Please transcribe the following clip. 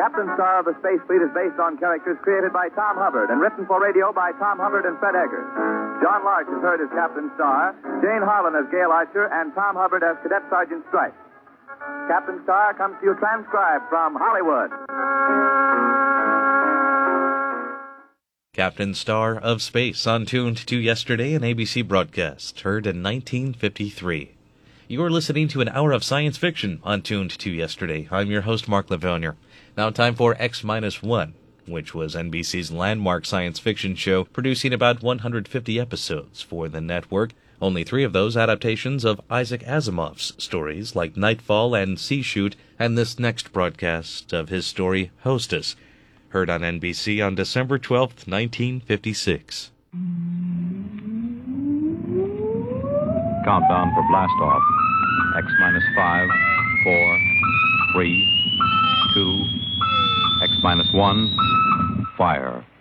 Captain Star of the Space Fleet is based on characters created by Tom Hubbard and written for radio by Tom Hubbard and Fred Eggers. John Larch is heard as Captain Star, Jane Harlan as Gail Archer, and Tom Hubbard as Cadet Sergeant Stripe. Captain Star comes to you transcribed from Hollywood. Captain Star of Space on Tuned to Yesterday, an ABC broadcast, heard in 1953. You're listening to an hour of science fiction on Tuned to Yesterday. I'm your host, Mark Lavonier. Now time for X-1, which was NBC's landmark science fiction show, producing about 150 episodes for the network. Only 3 of those adaptations of Isaac Asimov's stories, like Nightfall and Sea Shoot, and this next broadcast of his story, Hostess, heard on NBC on December 12th, 1956. Countdown for blast off. X-5, 4, 3, 2, X-1, fire.